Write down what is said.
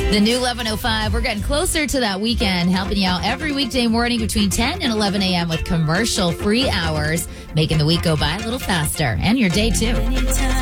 The new 11:05. We're getting closer to that weekend, helping you out every weekday morning between 10 and 11 a.m. with commercial-free hours, making the week go by a little faster and your day, too.